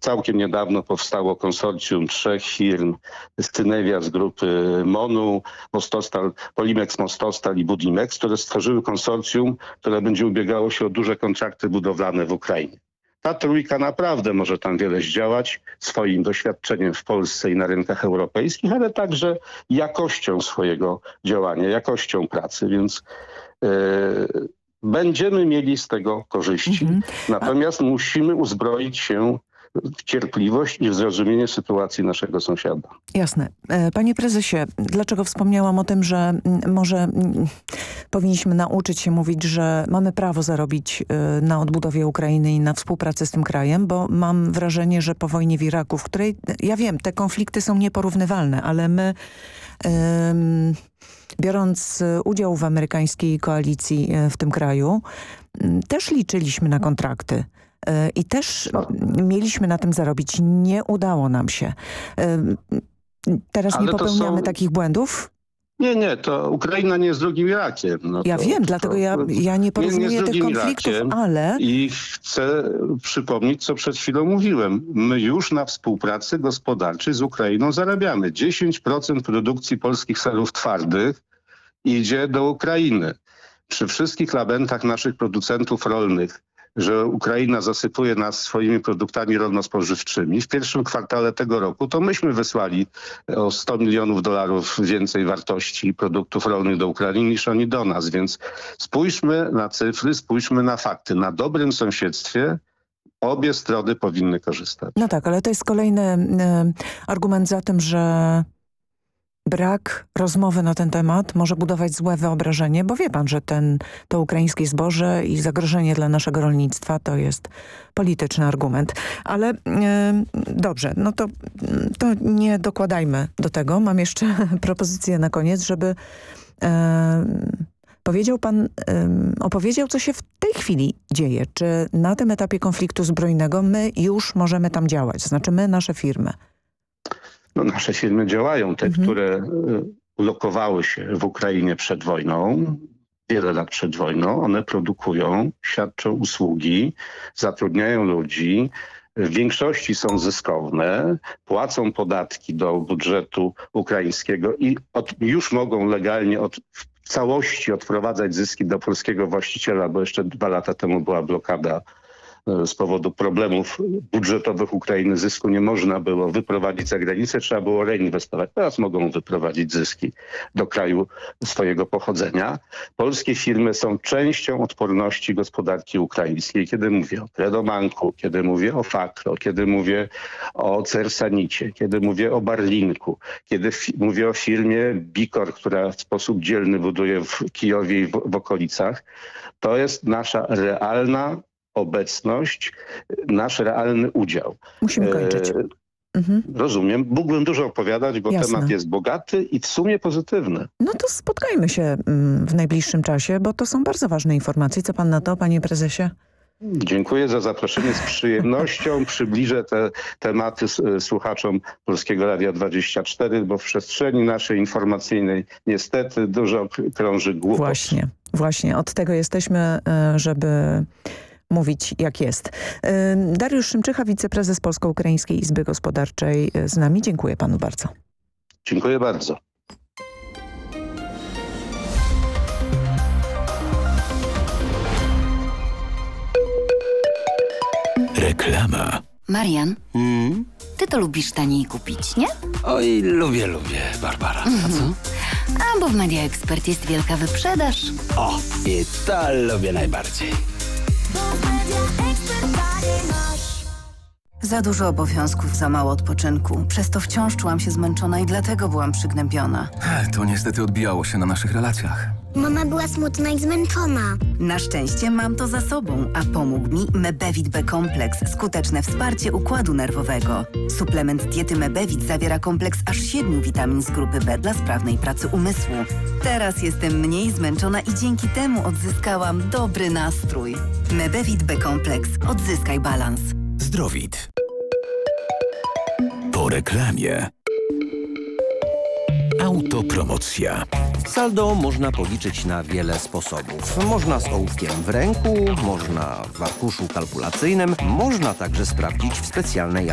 Całkiem niedawno powstało konsorcjum 3 firm, Stynewia z grupy MONU, Mostostal, Polimex Mostostal i Budimex, które stworzyły konsorcjum, które będzie ubiegało się o duże kontrakty budowlane w Ukrainie. Ta trójka naprawdę może tam wiele zdziałać swoim doświadczeniem w Polsce i na rynkach europejskich, ale także jakością swojego działania, jakością pracy, więc będziemy mieli z tego korzyści. Natomiast musimy uzbroić się w cierpliwość i w zrozumienie sytuacji naszego sąsiada. Jasne. Panie prezesie, dlaczego wspomniałam o tym, że może powinniśmy nauczyć się mówić, że mamy prawo zarobić na odbudowie Ukrainy i na współpracy z tym krajem, bo mam wrażenie, że po wojnie w Iraku, w której, ja wiem, te konflikty są nieporównywalne, ale my biorąc udział w amerykańskiej koalicji w tym kraju, też liczyliśmy na kontrakty. I też mieliśmy na tym zarobić. Nie udało nam się. Teraz nie popełniamy takich błędów? Nie, to Ukraina nie jest drugim Irakiem. Ja wiem, dlatego ja nie porównuję tych konfliktów, ale... I chcę przypomnieć, co przed chwilą mówiłem. My już na współpracy gospodarczej z Ukrainą zarabiamy. 10% produkcji polskich serów twardych idzie do Ukrainy. Przy wszystkich lamentach naszych producentów rolnych, że Ukraina zasypuje nas swoimi produktami rolno-spożywczymi. W pierwszym kwartale tego roku to myśmy wysłali o $100 milionów więcej wartości produktów rolnych do Ukrainy niż oni do nas. Więc spójrzmy na cyfry, spójrzmy na fakty. Na dobrym sąsiedztwie obie strony powinny korzystać. No tak, ale to jest kolejny argument za tym, że brak rozmowy na ten temat może budować złe wyobrażenie, bo wie pan, że to ukraińskie zboże i zagrożenie dla naszego rolnictwa to jest polityczny argument. Ale dobrze, no to nie dokładajmy do tego. Mam jeszcze propozycję na koniec, żeby opowiedział, co się w tej chwili dzieje. Czy na tym etapie konfliktu zbrojnego my już możemy tam działać? Znaczy my, nasze firmy. No, nasze firmy działają, te, które ulokowały się w Ukrainie przed wojną, wiele lat przed wojną. One produkują, świadczą usługi, zatrudniają ludzi. W większości są zyskowne, płacą podatki do budżetu ukraińskiego i już mogą legalnie w całości odprowadzać zyski do polskiego właściciela, bo jeszcze 2 lata temu była blokada z powodu problemów budżetowych Ukrainy. Zysku nie można było wyprowadzić za granicę, trzeba było reinwestować. Teraz mogą wyprowadzić zyski do kraju swojego pochodzenia. Polskie firmy są częścią odporności gospodarki ukraińskiej. Kiedy mówię o Credobanku, kiedy mówię o Fakro, kiedy mówię o Cersanicie, kiedy mówię o Barlinku, kiedy mówię o firmie Bikor, która w sposób dzielny buduje w Kijowie i w okolicach, to jest nasza realna obecność, nasz realny udział. Musimy kończyć. Rozumiem. Mógłbym dużo opowiadać, bo temat jest bogaty i w sumie pozytywny. No to spotkajmy się w najbliższym czasie, bo to są bardzo ważne informacje. Co pan na to, panie prezesie? Dziękuję za zaproszenie. Z przyjemnością przybliżę te tematy słuchaczom Polskiego Radia 24, bo w przestrzeni naszej informacyjnej niestety dużo krąży głupot. Właśnie. Od tego jesteśmy, żeby mówić jak jest. Dariusz Szymczycha, wiceprezes Polsko-Ukraińskiej Izby Gospodarczej z nami. Dziękuję panu bardzo. Dziękuję bardzo. Reklama. Marian, ty to lubisz taniej kupić, nie? Oj, lubię, Barbara. A co? A bo w Media Expert jest wielka wyprzedaż. O, i to lubię najbardziej. Za dużo obowiązków, za mało odpoczynku. Przez to wciąż czułam się zmęczona i dlatego byłam przygnębiona. To niestety odbijało się na naszych relacjach. Mama była smutna i zmęczona. Na szczęście mam to za sobą, a pomógł mi Mebevit B-kompleks. Skuteczne wsparcie układu nerwowego. Suplement diety Mebevit zawiera kompleks aż 7 witamin z grupy B dla sprawnej pracy umysłu. Teraz jestem mniej zmęczona i dzięki temu odzyskałam dobry nastrój. Mebevit B-kompleks. Odzyskaj balans. Zdrowit. Po reklamie. Autopromocja. Saldo można policzyć na wiele sposobów. Można z ołówkiem w ręku, można w arkuszu kalkulacyjnym, można także sprawdzić w specjalnej